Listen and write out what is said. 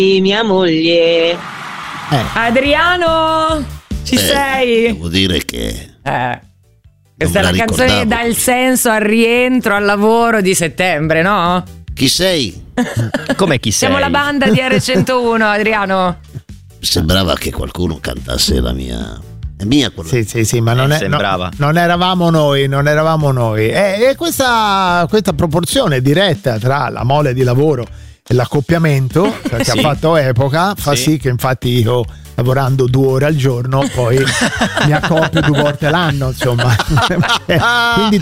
mia moglie. Adriano, ci sei? Devo dire che questa è la canzone che dà il senso al rientro al lavoro di settembre, no? Chi sei? Come chi sei? Siamo la banda di R101, Adriano. Sembrava che qualcuno cantasse la mia. È mia quella. Sì, ma non eravamo noi. E questa proporzione diretta tra la mole di lavoro e l'accoppiamento che ha fatto epoca fa sì che infatti io, lavorando 2 ore al giorno, poi mi accoppio 2 volte l'anno, insomma. Quindi